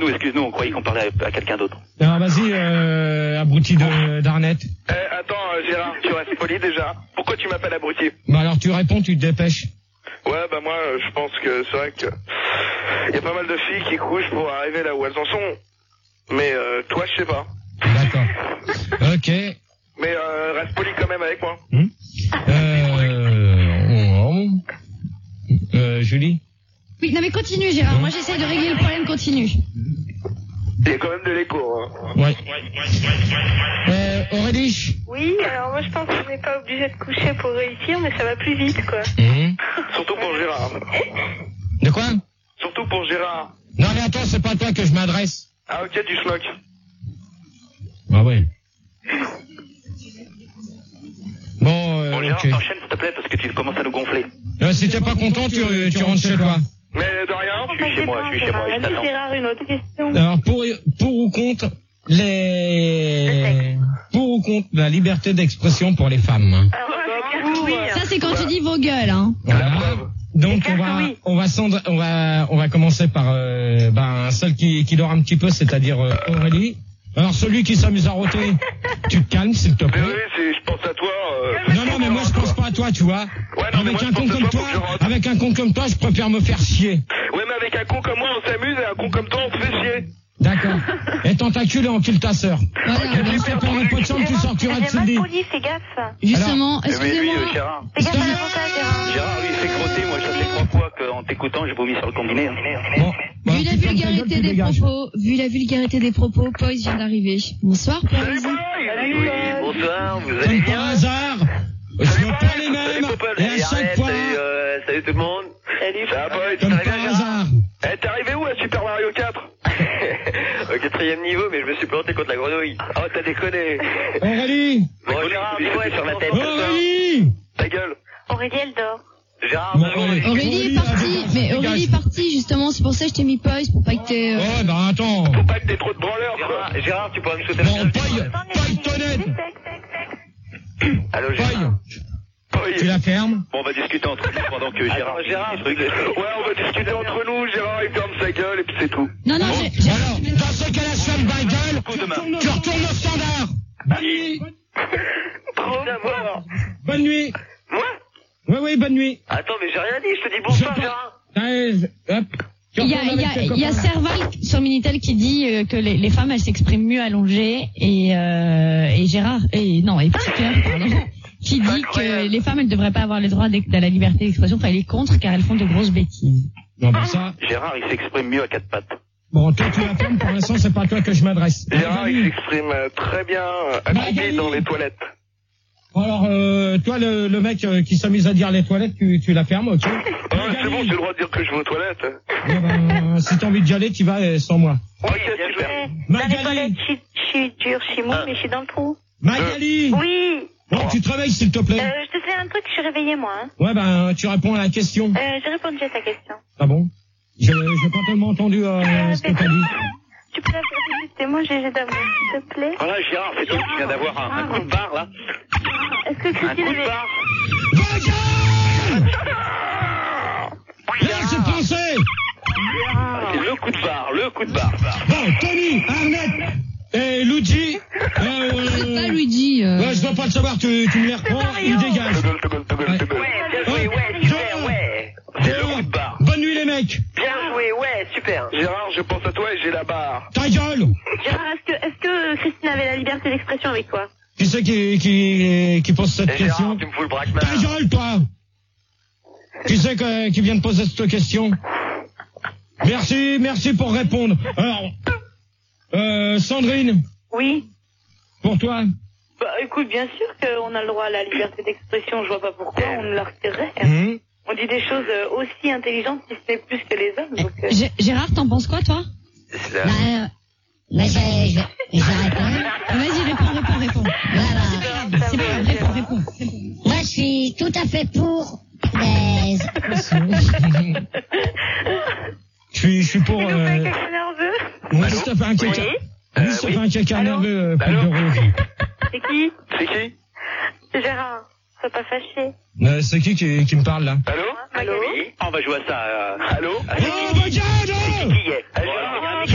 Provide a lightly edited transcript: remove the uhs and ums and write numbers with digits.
excuse-nous, on croyait qu'on parlait à quelqu'un d'autre. Alors vas-y, abruti d'Arnette. Attends, Gérard, tu restes poli déjà. Pourquoi tu m'appelles abruti? Bah alors tu réponds, tu te dépêches. Ouais, bah moi, je pense que c'est vrai que y a pas mal de filles qui couchent pour arriver là où elles en sont. Mais toi, je sais pas. D'accord. Ok. Mais reste poli quand même avec moi. Julie? Oui, non mais continue Gérard, moi j'essaie de régler le problème, continue. Il y a quand même de l'écho, hein. Ouais. Aurélie? Oui, alors moi je pense qu'on n'est pas obligé de coucher pour réussir, mais ça va plus vite, quoi. Surtout pour Gérard. De quoi? Surtout pour Gérard. Non mais attends, c'est pas à toi que je m'adresse. Ah ok, tu se moques. Ah ouais. Bon, Gérard, ok. t'enchaînes s'il te plaît, parce que tu commences à nous gonfler. Si t'es pas content, tu rentres chez toi. Mais de rien. Je suis chez moi, je t'attends. Gérard, une autre question. Alors pour ou contre la liberté d'expression pour les femmes. Ça c'est quand tu dis vos gueules, hein. Voilà. Donc on va commencer par celle qui dort un petit peu, c'est-à-dire Aurélie. Alors celui qui s'amuse à rôter, tu te calmes s'il te plaît. Mais oui, je pense à toi. Non mais moi je pense pas à toi, tu vois. Ouais, non, avec un con comme toi, je préfère me faire chier. Ouais, mais avec un con comme moi, on s'amuse, et un con comme toi, on se fait chier. D'accord. Et tentacule et encule ta sœur. Voilà, Si t'as pas un pot de chambre, tu sortiras de Sydney. Fais gaffe. Justement, Mais lui, excusez-moi. Gérard. Fais gaffe à l'avocat, Gérard. Gérard, lui, il fait crotter. Moi, ça fait 3 fois qu'en t'écoutant, j'ai vomi sur le combiné. Vu la vulgarité des propos, Poise vient d'arriver. Bonsoir, Salut, Poise. boy. Oui, bonsoir, vous allez Comme par bien? hasard, je veux pas les mêmes. Et à chaque fois, Salut tout le monde. Salut. Ça va, boy? comme par hasard. Eh, t'es arrivé où à Super Mario 4? Au 4e niveau, mais je me suis planté contre la grenouille. Oh, t'as déconné. Aurélie! Bon, Gérard, dis-moi sur la tête. Aurélie! Ta gueule. Aurélie, elle dort. Gérard, Bon, Aurélie est partie, mais Aurélie est partie justement, c'est pour ça que je t'ai mis Poise pour pas que t'aies... Ouais, bah attends. Faut pas que t'aies trop de branleurs, quoi. Gérard, tu pourrais me souhaiter Bon, paille tonnette. Allô, Gérard. Paille. Tu la fermes? Bon, on va discuter entre nous pendant que Gérard... Gérard, Ouais, on va discuter entre nous, Gérard, il ferme sa gueule, et puis c'est tout. Non, Alors, dans ce cas-là, je ferme ma gueule. demain. Tu retournes au standard. Bonne nuit. Trop d'avoir. Bonne nuit. Moi? Oui, bonne nuit. Attends, mais j'ai rien dit, je te dis bonsoir, Gérard. Hop. Il y a Serval sur Minitel qui dit que les femmes elles s'expriment mieux allongées et Gérard et Piqueur pardon qui dit que les femmes elles devraient pas avoir le droit à la liberté d'expression, enfin elle est contre car elles font de grosses bêtises. Non, bah ça. Gérard, il s'exprime mieux à 4 pattes. Bon, toi tu la fermes, pour l'instant c'est pas à toi que je m'adresse. Gérard, il s'exprime très bien, accroupi dans les toilettes. Alors, toi le mec qui s'amuse à dire les toilettes, tu la fermes, ok? Ah, c'est bon, j'ai le droit de dire que je vais aux toilettes. Eh ben, si t'as envie d'y aller, tu vas sans moi. Ok, bien super. Dans les Magali. toilettes, je suis dure, je suis mou, mais je suis dans le trou. Magali. Oui. Bon, tu te réveilles s'il te plaît. Je te fais un truc, je suis réveillée, moi. Hein. Ouais, ben, tu réponds à la question. J'ai répondu à ta question. Ah bon? J'ai pas tellement entendu ce que t'as dit. Tu peux la faire juste moi, j'ai d'amour, s'il te plaît. Voilà, Gérard, c'est toi qui viens d'avoir un coup de barre, là. Est-ce que Un Christine coup de avait... barre. Là, j'ai pensé. C'est le coup de barre. Bon, Tony, Arnett et Luigi. C'est pas Luigi. Ouais, je dois pas le savoir, tu me les reprends, il dégage. Ta gueule. Ouais, bien joué, ouais, super, ouais. C'est le coup de barre. Bonne nuit les mecs. Bien joué, ouais, super. Gérard, je pense à toi et j'ai la barre. Ta gueule. Gérard, est-ce que Christine avait la liberté d'expression avec toi? Qui c'est qui pose cette Et Gérard, question? tu me fous le braquemar. Ta gueule, toi. Qui c'est qui vient de poser cette question? Merci pour répondre. Alors, Sandrine, Oui. pour toi? Bah écoute, bien sûr qu'on a le droit à la liberté d'expression, je vois pas pourquoi on nous la retirerait. Hum. On dit des choses aussi intelligentes, si ce n'est plus que les hommes. Donc, Gérard, t'en penses quoi toi? Mais je réponds. Vas-y, réponds. Voilà. C'est pas grave, réponds. Moi, je suis tout à fait pour les... Je suis pour... tu nous fais un caca nerveux? Moi, si t'as fait un caca... Oui, si t'as fait un caca nerveux, Paul de Rouge. C'est qui? C'est qui? Gérard, sois pas fâché. C'est qui me parle, là? Allô? Allô? Oui, on va jouer à ça. Allô? Oh, regarde! Qui est? Gérard,